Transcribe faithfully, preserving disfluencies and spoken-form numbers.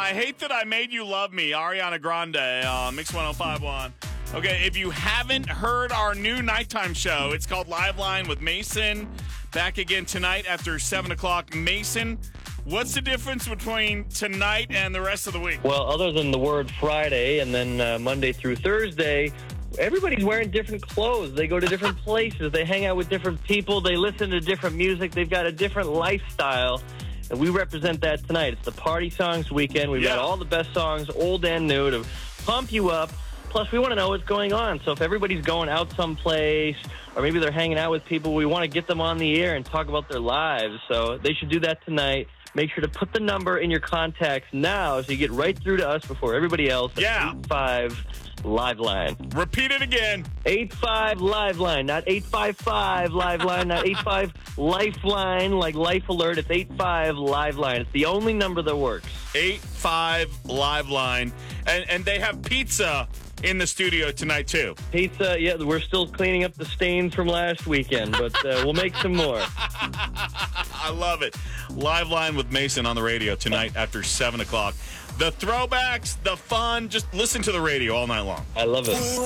I hate that I made you love me, Ariana Grande on Mix one oh five point one. Okay, if you haven't heard our new nighttime show, it's called Live Line with Mason. Back again tonight after seven o'clock. Mason, what's the difference between tonight and the rest of the week? Well, other than the word Friday and then uh, Monday through Thursday, everybody's wearing different clothes. They go to different places. They hang out with different people. They listen to different music. They've got a different lifestyle. And we represent that tonight. It's the Party Songs Weekend. We've Yeah. got all the best songs, old and new, to pump you up. Plus, we want to know what's going on. So if everybody's going out someplace, or maybe they're hanging out with people, we want to get them on the air and talk about their lives. So they should do that tonight. Make sure to put the number in your contacts now so you get right through to us before everybody else. Yeah. eight five Live Line. Repeat it again. eight five Live Line, not eight five five Live Line, not eight five Lifeline, like Life Alert. It's eight five Live Line. It's the only number that works. eight five Live Line. And, and they have pizza in the studio tonight, too. Pizza, yeah, we're still cleaning up the stains from last weekend, but uh, we'll make some more. I love it. Live Line with Mason on the radio tonight after seven o'clock. The throwbacks, the fun, just listen to the radio all night long. I love it.